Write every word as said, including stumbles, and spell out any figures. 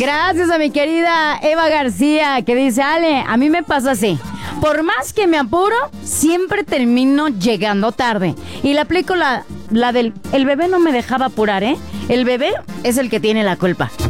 Gracias a mi querida Eva García, que dice, Ale, a mí me pasa así. Por más que me apuro, siempre termino llegando tarde. Y le aplico la, la del, el bebé no me dejaba apurar, ¿eh? El bebé es el que tiene la culpa.